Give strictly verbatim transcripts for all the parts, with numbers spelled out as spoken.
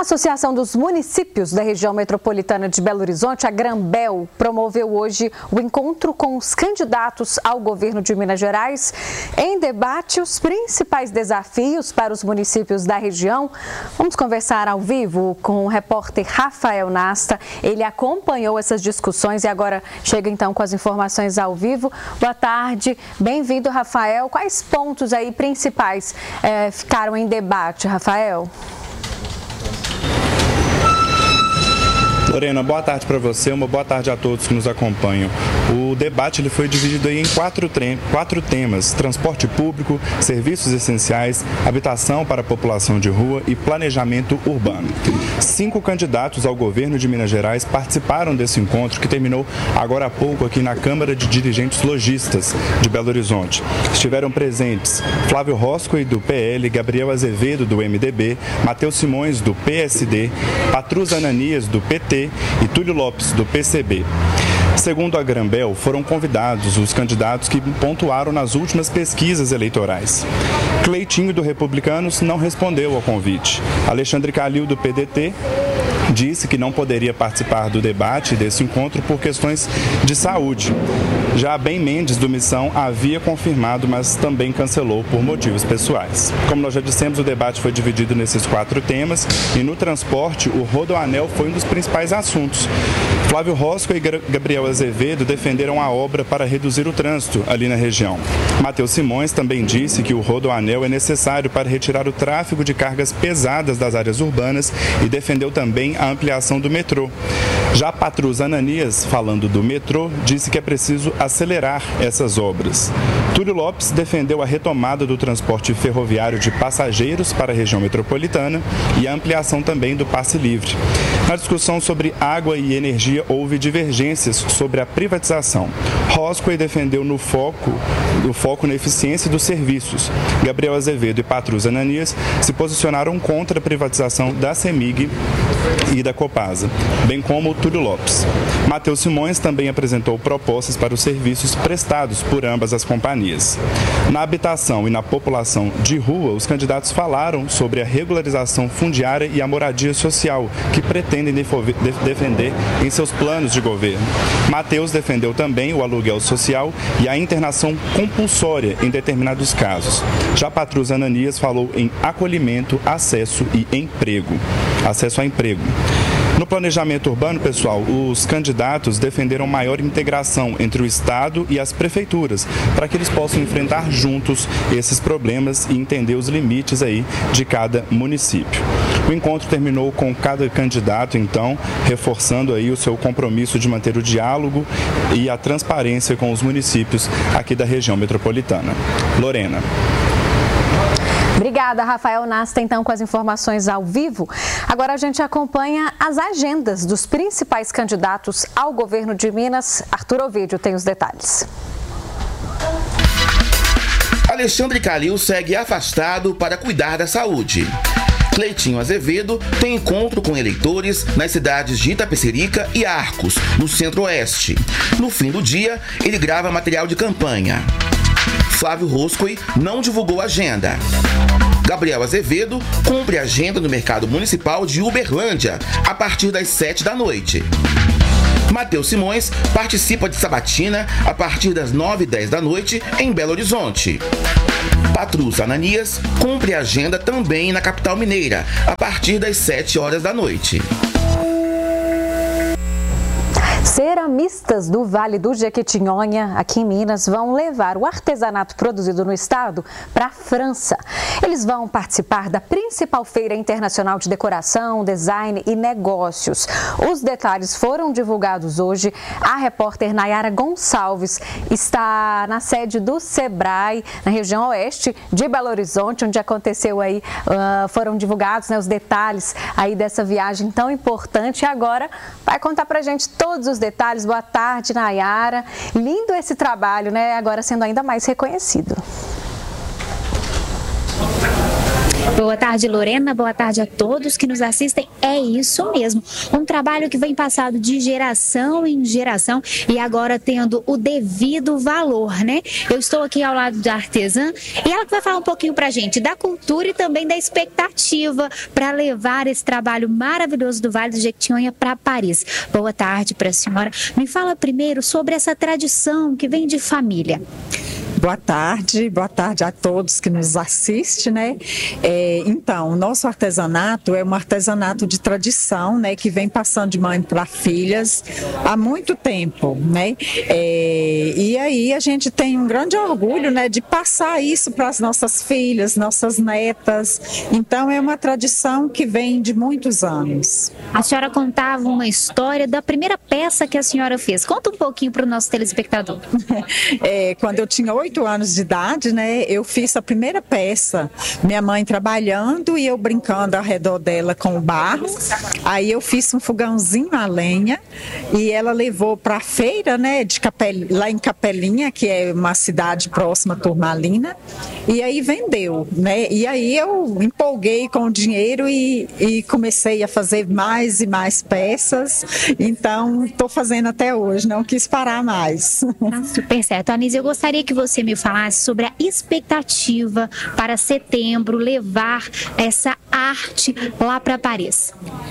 Associação dos Municípios da Região Metropolitana de Belo Horizonte, a Grambel, promoveu hoje o encontro com os candidatos ao governo de Minas Gerais. Em debate, os principais desafios para os municípios da região. Vamos conversar ao vivo com o repórter Rafael Nasta. Ele acompanhou essas discussões e agora chega então com as informações ao vivo. Boa tarde, bem-vindo, Rafael. Quais pontos aí principais eh, ficaram em debate, Rafael? Lorena, boa tarde para você, uma boa tarde a todos que nos acompanham. O debate ele foi dividido aí em quatro, quatro temas: transporte público, serviços essenciais, habitação para a população de rua e planejamento urbano. Cinco candidatos ao governo de Minas Gerais participaram desse encontro que terminou agora há pouco aqui na Câmara de Dirigentes Lojistas de Belo Horizonte. Estiveram presentes Flávio Roscoe, do P L, Gabriel Azevedo, do M D B, Matheus Simões, do P S D, Patrus Ananias, do P T e Túlio Lopes, do P C B. Segundo a Grambel, foram convidados os candidatos que pontuaram nas últimas pesquisas eleitorais. Cleitinho, do Republicanos, não respondeu ao convite. Alexandre Calil, do P D T, disse que não poderia participar do debate desse encontro por questões de saúde. Já Ben Mendes, do Missão, havia confirmado, mas também cancelou por motivos pessoais. Como nós já dissemos, o debate foi dividido nesses quatro temas e no transporte, o Rodoanel foi um dos principais assuntos. Flávio Roscoe e Gabriel Azevedo defenderam a obra para reduzir o trânsito ali na região. Matheus Simões também disse que o Rodoanel é necessário para retirar o tráfego de cargas pesadas das áreas urbanas e defendeu também a ampliação do metrô. Já Patrus Ananias, falando do metrô, disse que é preciso acelerar essas obras. Túlio Lopes defendeu a retomada do transporte ferroviário de passageiros para a região metropolitana e a ampliação também do passe livre. Na discussão sobre água e energia, houve divergências sobre a privatização. Roscoe defendeu no foco, o foco na eficiência dos serviços. Gabriel Azevedo e Patrus Ananias se posicionaram contra a privatização da CEMIG e da Copasa, bem como o Túlio Lopes. Matheus Simões também apresentou propostas para os serviços prestados por ambas as companhias. Na habitação e na população de rua, os candidatos falaram sobre a regularização fundiária e a moradia social, que pretendem defender em seus planos de governo. Matheus defendeu também o aluguel social e a internação compulsória em determinados casos. Já Patrus Ananias falou em acolhimento, acesso e emprego. Acesso a emprego. No planejamento urbano, pessoal, os candidatos defenderam maior integração entre o Estado e as prefeituras, para que eles possam enfrentar juntos esses problemas e entender os limites aí de cada município. O encontro terminou com cada candidato, então, reforçando aí o seu compromisso de manter o diálogo e a transparência com os municípios aqui da região metropolitana. Lorena. Obrigada, Rafael Nasta, então, com as informações ao vivo. Agora a gente acompanha as agendas dos principais candidatos ao governo de Minas. Arthur Ovidio tem os detalhes. Alexandre Calil segue afastado para cuidar da saúde. Cleitinho Azevedo tem encontro com eleitores nas cidades de Itapecerica e Arcos, no Centro-Oeste. No fim do dia, ele grava material de campanha. Flávio Roscoe não divulgou a agenda. Gabriel Azevedo cumpre a agenda no mercado municipal de Uberlândia a partir das sete da noite. Matheus Simões participa de sabatina a partir das nove e dez da noite em Belo Horizonte. Patrus Ananias cumpre a agenda também na capital mineira a partir das sete horas da noite. Ceramistas do Vale do Jequitinhonha, aqui em Minas, vão levar o artesanato produzido no estado para a França. Eles vão participar da principal feira internacional de decoração, design e negócios. Os detalhes foram divulgados hoje. A repórter Nayara Gonçalves está na sede do Sebrae, na região oeste de Belo Horizonte, onde aconteceu aí, uh, foram divulgados, né, os detalhes aí dessa viagem tão importante. E agora vai contar pra gente todos os detalhes. Boa tarde, Nayara. Lindo esse trabalho, né? Agora sendo ainda mais reconhecido. Boa tarde, Lorena. Boa tarde a todos que nos assistem. É isso mesmo. Um trabalho que vem passado de geração em geração e agora tendo o devido valor, né? Eu estou aqui ao lado da artesã e ela vai falar um pouquinho pra gente da cultura e também da expectativa para levar esse trabalho maravilhoso do Vale do Jequitinhonha para Paris. Boa tarde para a senhora. Me fala primeiro sobre essa tradição que vem de família. Boa tarde, boa tarde a todos que nos assistem, né? É, então, o nosso artesanato é um artesanato de tradição, né? Que vem passando de mãe para filhas há muito tempo, né? É, e aí a gente tem um grande orgulho, né? De passar isso para as nossas filhas, nossas netas. Então, é uma tradição que vem de muitos anos. A senhora contava uma história da primeira peça que a senhora fez. Conta um pouquinho para o nosso telespectador. É, quando eu tinha oito anos de idade, né, eu fiz a primeira peça, minha mãe trabalhando e eu brincando ao redor dela com o barro. Aí eu fiz um fogãozinho a lenha e ela levou para a feira, né, de Capel... lá em Capelinha, que é uma cidade próxima a Turmalina, e aí vendeu, né, e aí eu empolguei com o dinheiro e, e comecei a fazer mais e mais peças, então estou fazendo até hoje, não quis parar mais. Ah, super certo. Anísia, eu gostaria que você me falasse sobre a expectativa para setembro levar essa arte lá para Paris.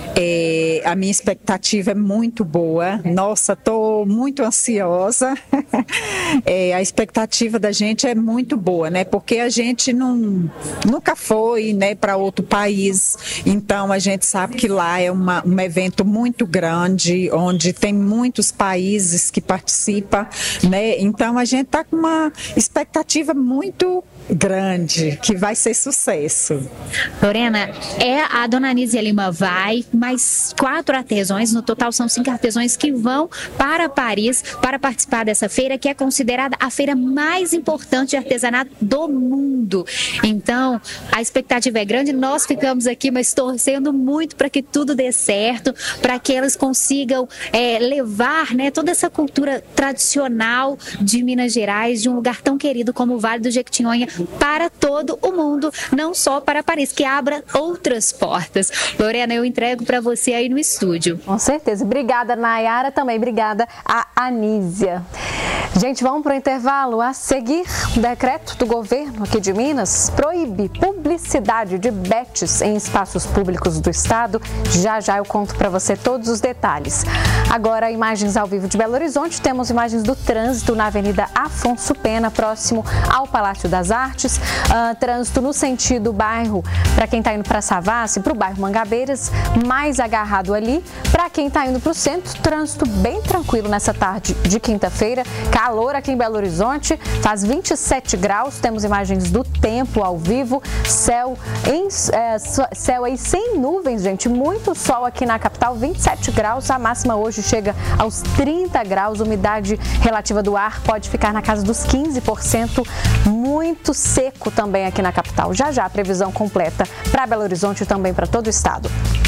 É, a minha expectativa é muito boa. Nossa, estou muito ansiosa. É, a expectativa da gente é muito boa, né? Porque a gente não, nunca foi, né, para outro país. Então a gente sabe que lá é uma, um evento muito grande, onde tem muitos países que participam, né? Então a gente está com uma expectativa muito grande, que vai ser sucesso. Lorena, é a dona Anísia Lima vai, mais quatro artesãos, no total são cinco artesãos que vão para Paris para participar dessa feira, que é considerada a feira mais importante de artesanato do mundo. Então, a expectativa é grande, nós ficamos aqui, mas torcendo muito para que tudo dê certo, para que elas consigam é, levar, né, toda essa cultura tradicional de Minas Gerais, de um lugar tão querido como o Vale do Jequitinhonha, para todo o mundo, não só para Paris, que abra outras portas. Lorena, eu entrego para você aí no estúdio. Com certeza. Obrigada, Nayara, também obrigada a Anísia. Gente, vamos para o intervalo. A seguir, o decreto do governo aqui de Minas proíbe publicidade de bets em espaços públicos do estado. Já já eu conto para você todos os detalhes. Agora, imagens ao vivo de Belo Horizonte. Temos imagens do trânsito na Avenida Afonso Pena, próximo ao Palácio das Artes. Uh, trânsito no sentido bairro, para quem está indo para Savassi, para o bairro Mangabeiras, mais agarrado ali. Para quem está indo para o centro, trânsito bem tranquilo nessa tarde de quinta-feira. Calor aqui em Belo Horizonte, faz vinte e sete graus. Temos imagens do tempo ao vivo. Céu, em, é, céu aí sem nuvens, gente. Muito sol aqui na capital, vinte e sete graus. A máxima hoje chega aos trinta graus. Umidade relativa do ar pode ficar na casa dos quinze por cento. Muito seco também aqui na capital. Já já a previsão completa para Belo Horizonte e também para todo o estado.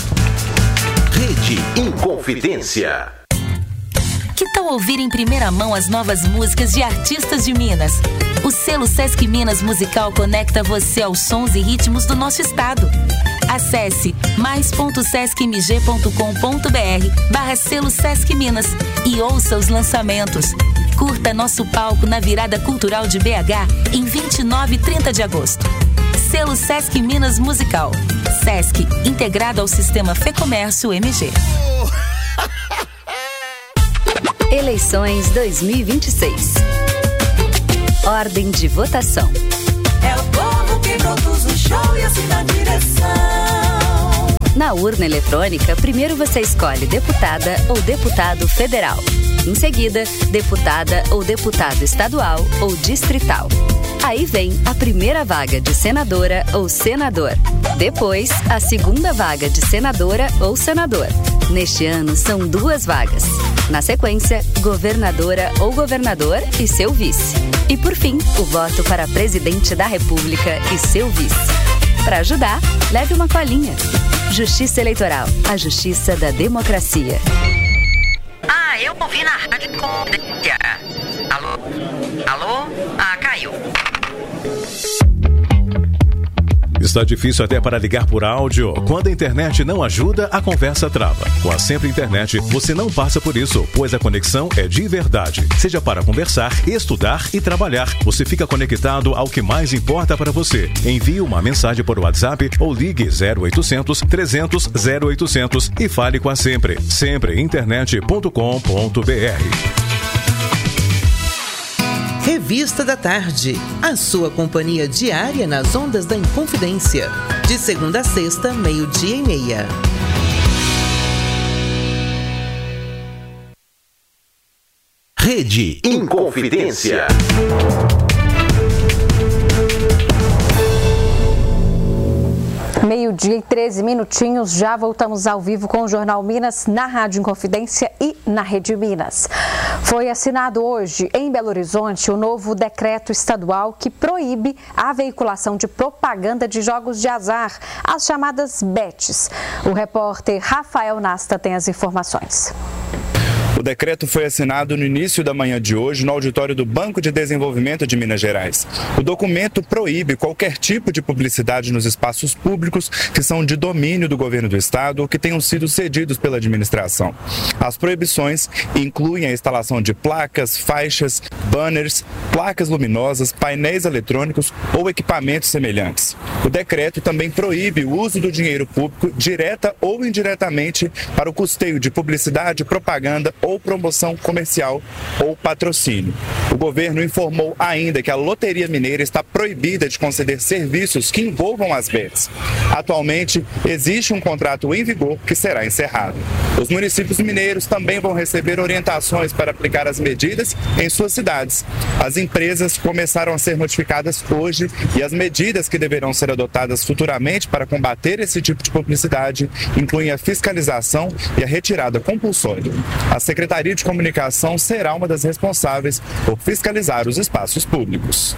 Rede Inconfidência. Que tal ouvir em primeira mão as novas músicas de artistas de Minas? O selo Sesc Minas Musical conecta você aos sons e ritmos do nosso estado. Acesse mais ponto sesc m g ponto com ponto b r barra selo Sesc Minas e ouça os lançamentos. Curta nosso palco na Virada Cultural de B H em vinte e nove e trinta de agosto. Selo Sesc Minas Musical. Sesc, integrado ao sistema Fecomércio M G. Eleições dois mil e vinte e seis. Ordem de votação. É o povo que produz o show e assim dá direção. Na urna eletrônica, primeiro você escolhe deputada ou deputado federal. Em seguida, deputada ou deputado estadual ou distrital. Aí vem a primeira vaga de senadora ou senador. Depois, a segunda vaga de senadora ou senador. Neste ano, são duas vagas. Na sequência, governadora ou governador e seu vice. E por fim, o voto para presidente da República e seu vice. Para ajudar, leve uma colinha. Justiça Eleitoral, a justiça da democracia. Ah, eu ouvi na rádio Confidência. Alô? Alô? Ah, caiu. Está difícil até para ligar por áudio? Quando a internet não ajuda, a conversa trava. Com a Sempre Internet, você não passa por isso, pois a conexão é de verdade. Seja para conversar, estudar e trabalhar, você fica conectado ao que mais importa para você. Envie uma mensagem por WhatsApp ou ligue zero oitocentos, trezentos, zero oitocentos e fale com a Sempre. sempre internet ponto com ponto br. Revista da Tarde, a sua companhia diária nas ondas da Inconfidência. De segunda a sexta, meio-dia e meia. Rede Inconfidência. Meio-dia e treze minutinhos, já voltamos ao vivo com o Jornal Minas na Rádio Inconfidência e na Rede Minas. Foi assinado hoje em Belo Horizonte o novo decreto estadual que proíbe a veiculação de propaganda de jogos de azar, as chamadas bets. O repórter Rafael Nasta tem as informações. O decreto foi assinado no início da manhã de hoje no auditório do Banco de Desenvolvimento de Minas Gerais. O documento proíbe qualquer tipo de publicidade nos espaços públicos que são de domínio do governo do estado ou que tenham sido cedidos pela administração. As proibições incluem a instalação de placas, faixas, banners, placas luminosas, painéis eletrônicos ou equipamentos semelhantes. O decreto também proíbe o uso do dinheiro público direta ou indiretamente para o custeio de publicidade, propaganda ou promoção comercial ou patrocínio. O governo informou ainda que a Loteria Mineira está proibida de conceder serviços que envolvam as bets. Atualmente, existe um contrato em vigor que será encerrado. Os municípios mineiros também vão receber orientações para aplicar as medidas em suas cidades. As empresas começaram a ser notificadas hoje e as medidas que deverão ser adotadas futuramente para combater esse tipo de publicidade incluem a fiscalização e a retirada compulsória. A Secretaria de Comunicação será uma das responsáveis por fiscalizar os espaços públicos.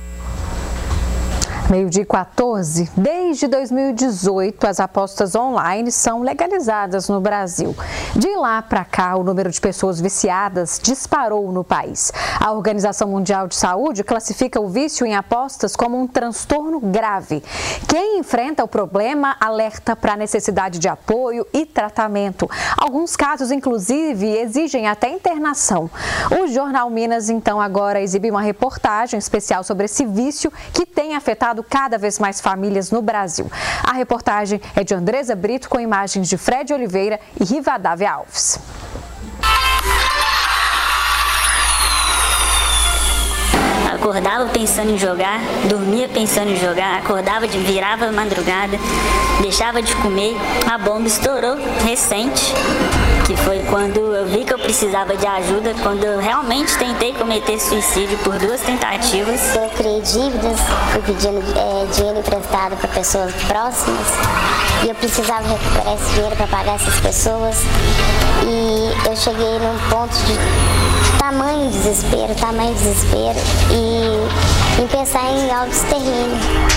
Meio-dia e quatorze. Desde dois mil e dezoito, as apostas online são legalizadas no Brasil. De lá para cá, o número de pessoas viciadas disparou no país. A Organização Mundial de Saúde classifica o vício em apostas como um transtorno grave. Quem enfrenta o problema alerta para a necessidade de apoio e tratamento. Alguns casos, inclusive, exigem até internação. O Jornal Minas, então, agora exibe uma reportagem especial sobre esse vício que tem afetado cada vez mais famílias no Brasil. A reportagem é de Andresa Brito com imagens de Fred Oliveira e Rivadavia Alves. Acordava pensando em jogar, dormia pensando em jogar, acordava, de, virava madrugada, deixava de comer. A bomba estourou recente, que foi quando eu vi que eu precisava de ajuda, quando eu realmente tentei cometer suicídio por duas tentativas. Eu criei dívidas, fui pedindo é, dinheiro emprestado para pessoas próximas e eu precisava recuperar esse dinheiro para pagar essas pessoas. E eu cheguei num ponto de tamanho desespero, tamanho desespero e em pensar em autoextermínio.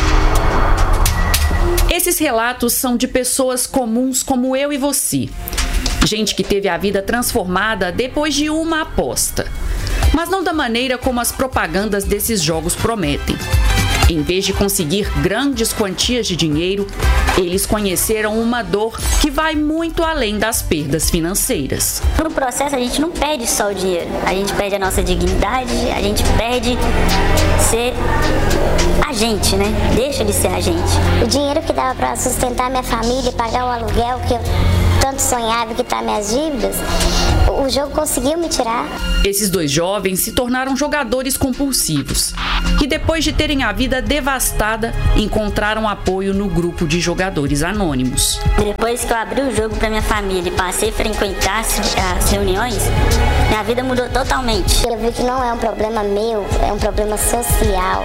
Esses relatos são de pessoas comuns como eu e você. Gente que teve a vida transformada depois de uma aposta. Mas não da maneira como as propagandas desses jogos prometem. Em vez de conseguir grandes quantias de dinheiro, eles conheceram uma dor que vai muito além das perdas financeiras. No processo, a gente não perde só o dinheiro. A gente perde a nossa dignidade, a gente perde ser a gente, né? Deixa de ser a gente. O dinheiro que dava para sustentar minha família e pagar o aluguel que eu tanto sonhava, quitar minhas dívidas, o jogo conseguiu me tirar. Esses dois jovens se tornaram jogadores compulsivos, que depois de terem a vida devastada, encontraram apoio no grupo de jogadores anônimos. Depois que eu abri o jogo para minha família e passei a frequentar as reuniões, minha vida mudou totalmente. Eu vi que não é um problema meu, é um problema social.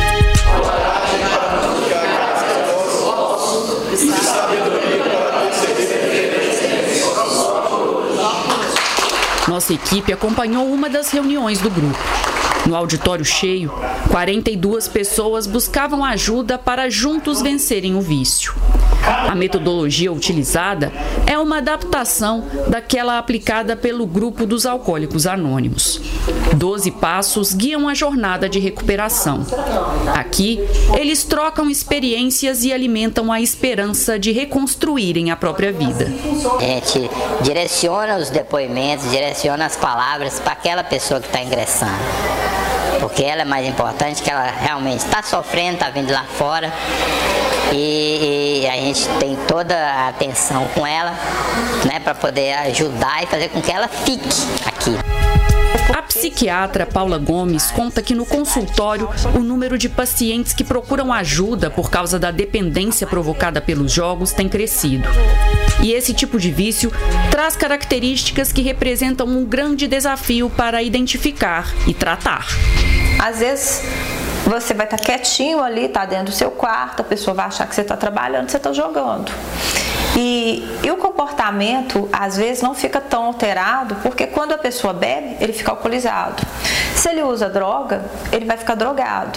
Nossa equipe acompanhou uma das reuniões do grupo. No auditório cheio, quarenta e duas pessoas buscavam ajuda para juntos vencerem o vício. A metodologia utilizada é uma adaptação daquela aplicada pelo grupo dos Alcoólicos Anônimos. Doze passos guiam a jornada de recuperação. Aqui, eles trocam experiências e alimentam a esperança de reconstruírem a própria vida. A gente direciona os depoimentos, direciona as palavras para aquela pessoa que está ingressando. Porque ela é mais importante, que ela realmente está sofrendo, está vindo lá fora. E, e a gente tem toda a atenção com ela, né, para poder ajudar e fazer com que ela fique aqui. A psiquiatra Paula Gomes conta que no consultório o número de pacientes que procuram ajuda por causa da dependência provocada pelos jogos tem crescido. E esse tipo de vício traz características que representam um grande desafio para identificar e tratar. Às vezes você vai estar quietinho ali, tá dentro do seu quarto, a pessoa vai achar que você está trabalhando, você está jogando. E, e o comportamento, às vezes, não fica tão alterado, porque quando a pessoa bebe, ele fica alcoolizado. Se ele usa droga, ele vai ficar drogado.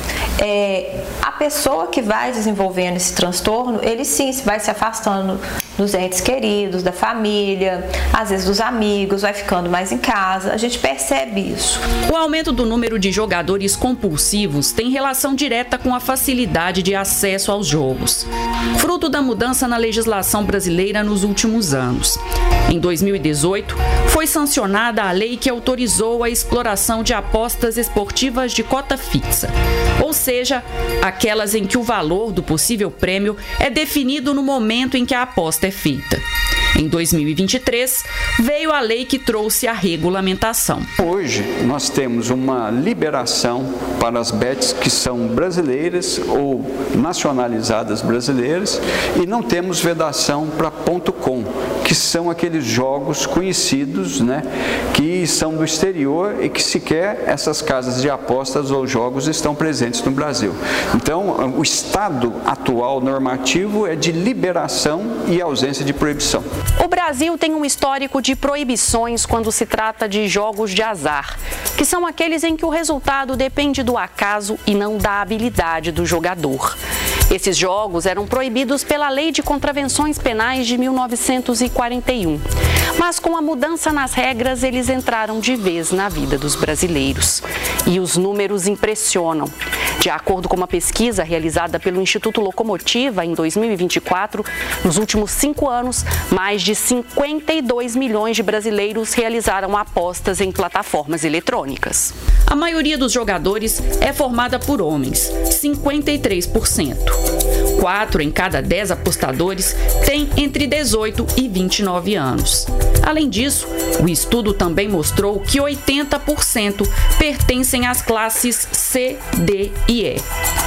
É, a pessoa que vai desenvolvendo esse transtorno, ele sim vai se afastando dos entes queridos, da família, às vezes dos amigos, vai ficando mais em casa. A gente percebe isso. O aumento do número de jogadores compulsivos tem relação direta com a facilidade de acesso aos jogos, fruto da mudança na legislação brasileira nos últimos anos. Em dois mil e dezoito, foi sancionada a lei que autorizou a exploração de apostas esportivas de cota fixa, ou seja, aquelas em que o valor do possível prêmio é definido no momento em que a aposta é feita. Em dois mil e vinte e três, veio a lei que trouxe a regulamentação. Hoje, nós temos uma liberação para as bets que são brasileiras ou nacionalizadas brasileiras e não temos vedação para ponto com, que são aqueles jogos conhecidos, né, que são do exterior e que sequer essas casas de apostas ou jogos estão presentes no Brasil. Então, o estado atual normativo é de liberação e ausência de proibição. O Brasil tem um histórico de proibições quando se trata de jogos de azar, que são aqueles em que o resultado depende do acaso e não da habilidade do jogador. Esses jogos eram proibidos pela Lei de Contravenções Penais de mil novecentos e quarenta e um. Mas com a mudança nas regras, eles entraram de vez na vida dos brasileiros. E os números impressionam. De acordo com uma pesquisa realizada pelo Instituto Locomotiva em dois mil e vinte e quatro, nos últimos cinco anos, mais de cinquenta e dois milhões de brasileiros realizaram apostas em plataformas eletrônicas. A maioria dos jogadores é formada por homens, cinquenta e três por cento. Quatro em cada dez apostadores têm entre dezoito e vinte e nove anos. Além disso, o estudo também mostrou que oitenta por cento pertencem às classes C, D e E.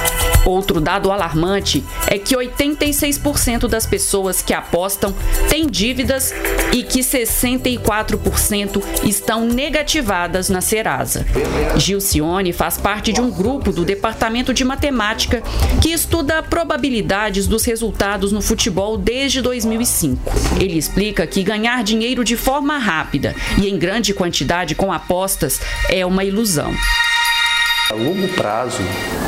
Outro dado alarmante é que oitenta e seis por cento das pessoas que apostam têm dívidas e que sessenta e quatro por cento estão negativadas na Serasa. Gilcione faz parte de um grupo do Departamento de Matemática que estuda probabilidades dos resultados no futebol desde dois mil e cinco. Ele explica que ganhar dinheiro de forma rápida e em grande quantidade com apostas é uma ilusão. A longo prazo,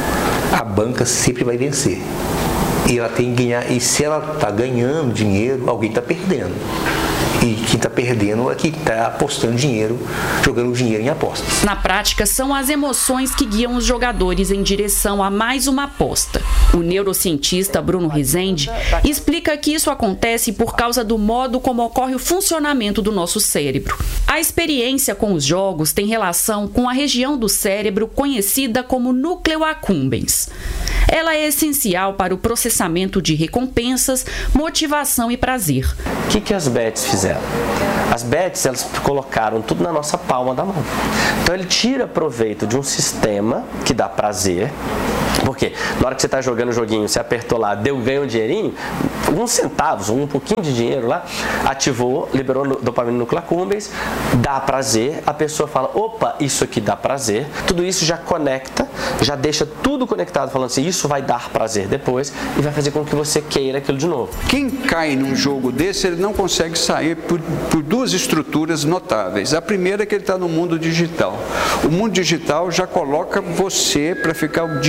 a banca sempre vai vencer. E ela tem que ganhar. E se ela está ganhando dinheiro, alguém está perdendo. E quem está perdendo é quem está apostando dinheiro, jogando dinheiro em apostas. Na prática, são as emoções que guiam os jogadores em direção a mais uma aposta. O neurocientista Bruno Rezende explica que isso acontece por causa do modo como ocorre o funcionamento do nosso cérebro. A experiência com os jogos tem relação com a região do cérebro conhecida como núcleo accumbens. Ela é essencial para o processamento de recompensas, motivação e prazer. O que, que as bets fizeram? As bets, elas colocaram tudo na nossa palma da mão. Então ele tira proveito de um sistema que dá prazer. Porque na hora que você está jogando o joguinho, você apertou lá, deu, ganhou um dinheirinho, uns centavos, um pouquinho de dinheiro lá, ativou, liberou dopamina no núcleo accumbens, dá prazer, a pessoa fala, opa, isso aqui dá prazer, tudo isso já conecta, já deixa tudo conectado, falando assim, isso vai dar prazer depois e vai fazer com que você queira aquilo de novo. Quem cai num jogo desse, ele não consegue sair por, por duas estruturas notáveis. A primeira é que ele está no mundo digital. O mundo digital já coloca você para ficar o dia inteiro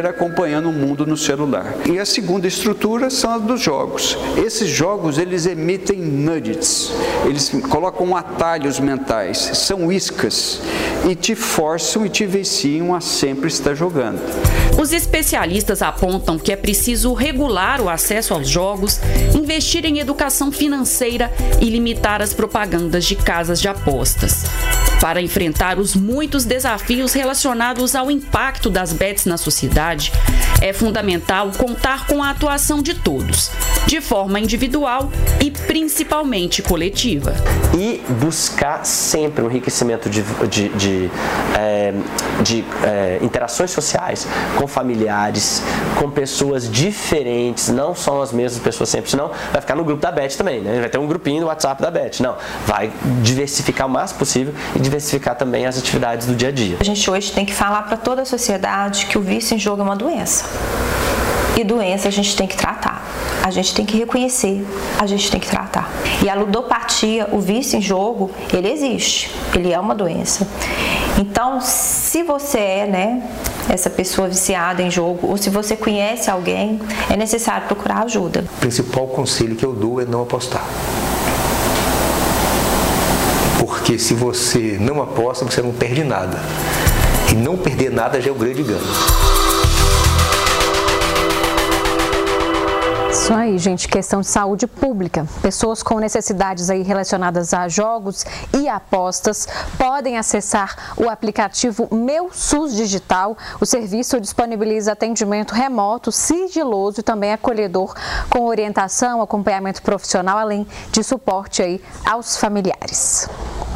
acompanhando o mundo no celular. E a segunda estrutura são as dos jogos. Esses jogos, eles emitem nuggets, eles colocam atalhos mentais, são iscas, e te forçam e te viciam a sempre estar jogando. Os especialistas apontam que é preciso regular o acesso aos jogos, investir em educação financeira e limitar as propagandas de casas de apostas. Para enfrentar os muitos desafios relacionados ao impacto das bets na sociedade, é fundamental contar com a atuação de todos, de forma individual e principalmente coletiva. E buscar sempre um enriquecimento de, de, de, é, de é, interações sociais com familiares, com pessoas diferentes, não são as mesmas pessoas sempre, senão vai ficar no grupo da Bet também, né? Vai ter um grupinho no WhatsApp da Bet. Não, vai diversificar o máximo possível e diversificar também as atividades do dia a dia. A gente hoje tem que falar para toda a sociedade que o vício em jogo é uma doença. E doença a gente tem que tratar. A gente tem que reconhecer, a gente tem que tratar. E a ludopatia, o vício em jogo, ele existe, ele é uma doença. Então, se você é, né, essa pessoa viciada em jogo, ou se você conhece alguém, é necessário procurar ajuda. O principal conselho que eu dou é não apostar. Porque se você não aposta, você não perde nada. E não perder nada já é o grande ganho. Isso aí, gente, questão de saúde pública. Pessoas com necessidades aí relacionadas a jogos e apostas podem acessar o aplicativo Meu SUS Digital. O serviço disponibiliza atendimento remoto, sigiloso e também acolhedor, com orientação, acompanhamento profissional, além de suporte aí aos familiares.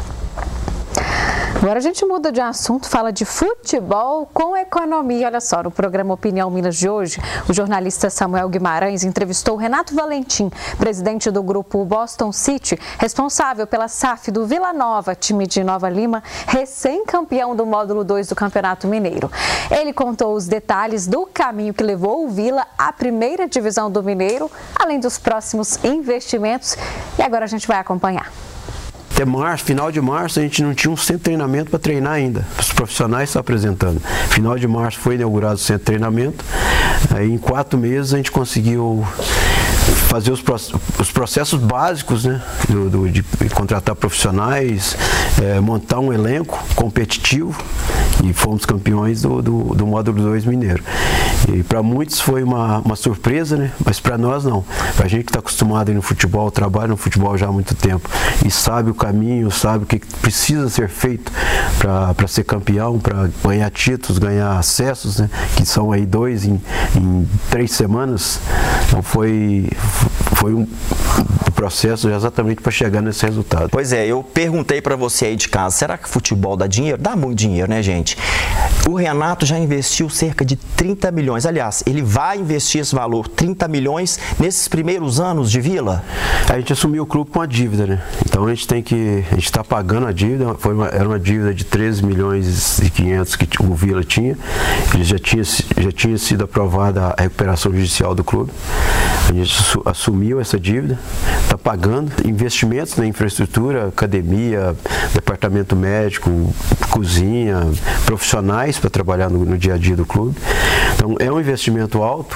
Agora a gente muda de assunto, fala de futebol com economia. Olha só, no programa Opinião Minas de hoje, o jornalista Samuel Guimarães entrevistou Renato Valentim, presidente do grupo Boston City, responsável pela S A F do Vila Nova, time de Nova Lima, recém-campeão do módulo dois do Campeonato Mineiro. Ele contou os detalhes do caminho que levou o Vila à primeira divisão do Mineiro, além dos próximos investimentos. E agora a gente vai acompanhar. Até março, final de março, a gente não tinha um centro de treinamento para treinar ainda. Os profissionais estão apresentando. Final de março foi inaugurado o centro de treinamento. Aí, em quatro meses a gente conseguiu fazer os, os processos básicos, né, do, do, de contratar profissionais, é, montar um elenco competitivo, e fomos campeões do, do, do módulo dois mineiro. E para muitos foi uma, uma surpresa, né, mas para nós não. Para a gente que está acostumado a ir no futebol, trabalha no futebol já há muito tempo e sabe o caminho, sabe o que precisa ser feito para ser campeão, para ganhar títulos, ganhar acessos, né, que são aí dois em, em três semanas. Então foi Foi um processo exatamente para chegar nesse resultado. Pois é, eu perguntei para você aí de casa, será que futebol dá dinheiro? Dá muito dinheiro, né, gente? O Renato já investiu cerca de trinta milhões. Aliás, ele vai investir esse valor, trinta milhões, nesses primeiros anos de Vila? A gente assumiu o clube com a dívida, né? Então a gente tem que, a gente está pagando a dívida. Foi uma, era uma dívida de treze milhões e quinhentos que o Vila tinha. Ele já tinha, já tinha sido aprovada a recuperação judicial do clube. A gente assumiu essa dívida, está pagando investimentos na infraestrutura, academia, departamento médico, cozinha, profissionais para trabalhar no, no dia a dia do clube. Então é um investimento alto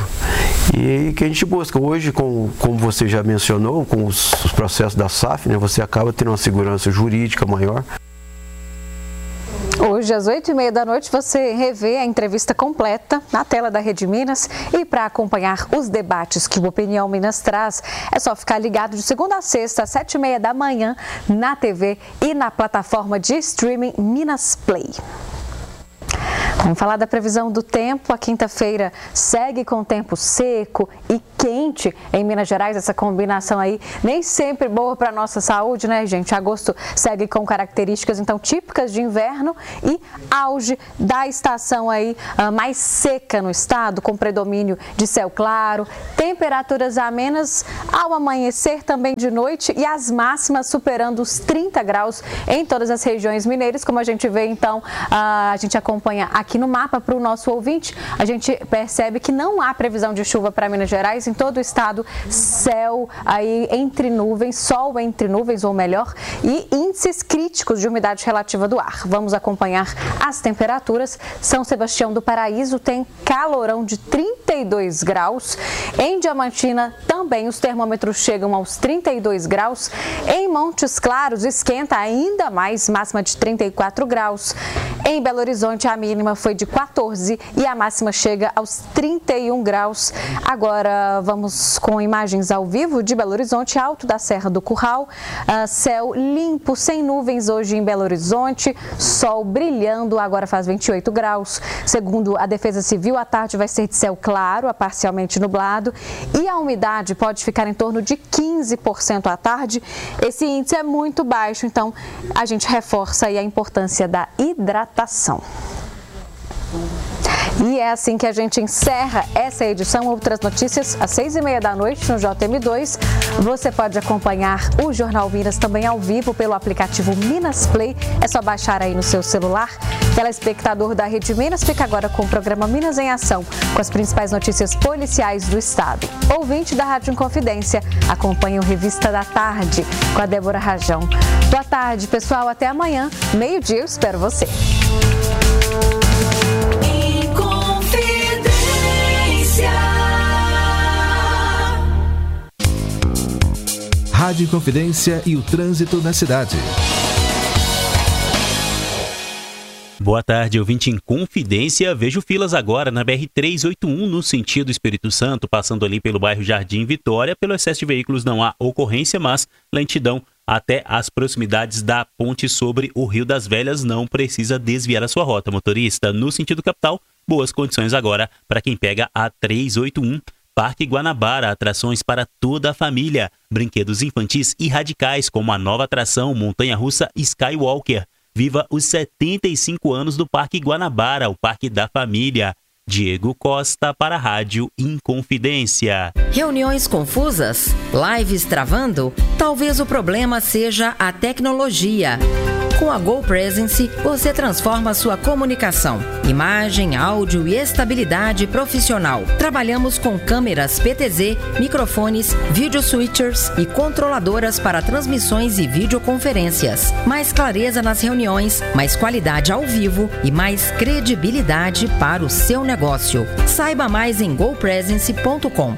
e que a gente busca. Hoje, com, como você já mencionou, com os, os processos da S A F, né, você acaba tendo uma segurança jurídica maior. Hoje, às oito e meia da noite, você revê a entrevista completa na tela da Rede Minas. E para acompanhar os debates que o Opinião Minas traz, é só ficar ligado de segunda a sexta, às sete e meia da manhã, na T V e na plataforma de streaming Minas Play. Vamos falar da previsão do tempo. A quinta-feira segue com tempo seco e quente em Minas Gerais. Essa combinação aí nem sempre boa para a nossa saúde, né, gente? Agosto segue com características, então, típicas de inverno e auge da estação aí uh, mais seca no estado, com predomínio de céu claro, temperaturas amenas ao amanhecer, também de noite, e as máximas superando os trinta graus em todas as regiões mineiras. Como a gente vê, então, uh, a gente acompanha aqui no mapa para o nosso ouvinte, a gente percebe que não há previsão de chuva para Minas Gerais. em todo o estado, céu aí entre nuvens, sol entre nuvens ou melhor, e índices críticos de umidade relativa do ar. Vamos acompanhar as temperaturas. São Sebastião do Paraíso tem calorão de trinta e dois graus. Em Diamantina também os termômetros chegam aos trinta e dois graus. Em Montes Claros esquenta ainda mais, máxima de trinta e quatro graus. Em Belo Horizonte a mínima foi de quatorze e a máxima chega aos trinta e um graus. Agora vamos com imagens ao vivo de Belo Horizonte, Alto da Serra do Curral. Uh, céu limpo, sem nuvens hoje em Belo Horizonte, sol brilhando, agora faz vinte e oito graus. Segundo a Defesa Civil, a tarde vai ser de céu claro a parcialmente nublado e a umidade pode ficar em torno de quinze por cento à tarde. Esse índice é muito baixo, então a gente reforça aí a importância da hidratação. E é assim que a gente encerra essa edição. Outras notícias às seis e meia da noite no J M dois. Você pode acompanhar o Jornal Minas também ao vivo pelo aplicativo Minas Play. É só baixar aí no seu celular. Telespectador da Rede Minas fica agora com o programa Minas em Ação, com as principais notícias policiais do estado. Ouvinte da Rádio Inconfidência, acompanhe o Revista da Tarde com a Débora Rajão. Boa tarde, pessoal. Até amanhã, meio-dia, eu espero você. Rádio Inconfidência e o trânsito na cidade. Boa tarde, ouvinte Inconfidência. Vejo filas agora na B R trezentos e oitenta e um no sentido Espírito Santo, passando ali pelo bairro Jardim Vitória. Pelo excesso de veículos não há ocorrência, mas lentidão até as proximidades da ponte sobre o Rio das Velhas. Não precisa desviar a sua rota, motorista. No sentido capital, boas condições agora para quem pega a trezentos e oitenta e um. Parque Guanabara, atrações para toda a família, brinquedos infantis e radicais, como a nova atração montanha-russa Skywalker. Viva os setenta e cinco anos do Parque Guanabara, o Parque da Família. Diego Costa para a Rádio Inconfidência. Reuniões confusas? Lives travando? Talvez o problema seja a tecnologia. Com a GoPresence, você transforma sua comunicação, imagem, áudio e estabilidade profissional. Trabalhamos com câmeras P T Z, microfones, video switchers e controladoras para transmissões e videoconferências. Mais clareza nas reuniões, mais qualidade ao vivo e mais credibilidade para o seu negócio. Saiba mais em go presence ponto com.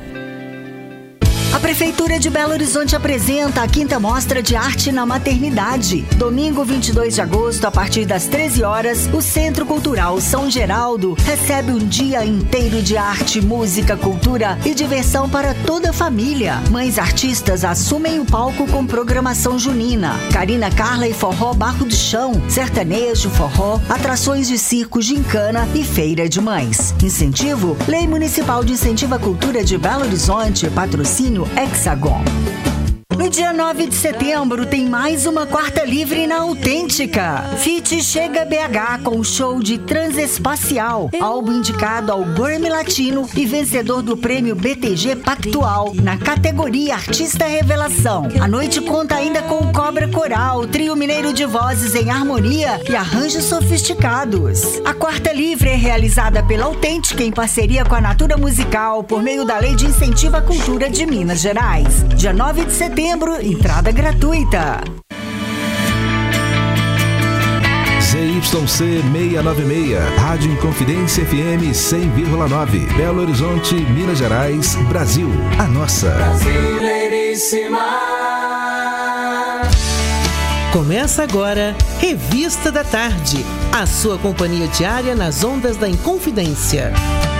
A Prefeitura de Belo Horizonte apresenta a quinta Mostra de Arte na Maternidade. Domingo, vinte e dois de agosto, a partir das treze horas, o Centro Cultural São Geraldo recebe um dia inteiro de arte, música, cultura e diversão para toda a família. Mães artistas assumem o palco com programação junina. Karina Carla e Forró Barro do Chão, sertanejo, forró, atrações de circo, gincana e feira de mães. Incentivo: Lei Municipal de Incentivo à Cultura de Belo Horizonte, patrocínio Hexagon. No dia nove de setembro tem mais uma quarta livre na Autêntica. Fit chega a B H com o show de Transespacial, álbum indicado ao Grammy Latino e vencedor do prêmio B T G Pactual na categoria Artista Revelação. A noite conta ainda com o Cobra Coral, trio mineiro de vozes em harmonia e arranjos sofisticados. A quarta livre é realizada pela Autêntica em parceria com a Natura Musical por meio da Lei de Incentivo à Cultura de Minas Gerais. Dia nove de setembro, entrada gratuita. Z Y C seiscentos e noventa e seis, Rádio Inconfidência F M cem vírgula nove, Belo Horizonte, Minas Gerais, Brasil. A nossa. Brasileiríssima. Começa agora, Revista da Tarde, a sua companhia diária nas ondas da Inconfidência.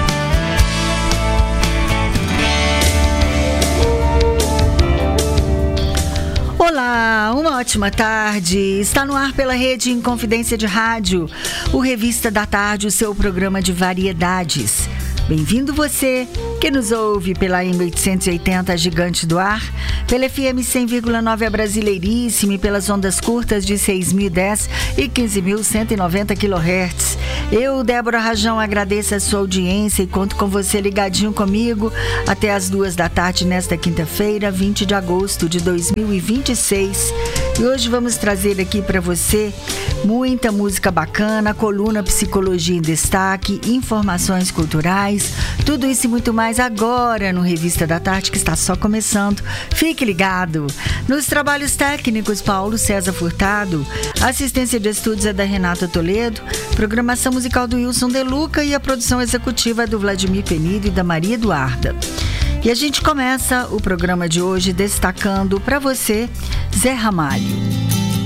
Olá, uma ótima tarde. Está no ar pela Rede Inconfidência de Rádio, o Revista da Tarde, o seu programa de variedades. Bem-vindo você que nos ouve pela M oitocentos e oitenta Gigante do Ar, pela F M cem vírgula nove a Brasileiríssima e pelas ondas curtas de seis mil e dez e quinze mil cento e noventa quilohertz. Eu, Débora Rajão, agradeço a sua audiência e conto com você ligadinho comigo até as duas da tarde nesta quinta-feira, vinte de agosto de dois mil e vinte e seis. E hoje vamos trazer aqui para você muita música bacana, coluna Psicologia em Destaque, informações culturais, tudo isso e muito mais agora no Revista da Tarde, que está só começando. Fique ligado. Nos trabalhos técnicos, Paulo César Furtado, assistência de estúdios é da Renata Toledo, programação musical do Wilson Deluca e a produção executiva é do Vladimir Penido e da Maria Eduarda. E a gente começa o programa de hoje destacando para você Zé Ramalho.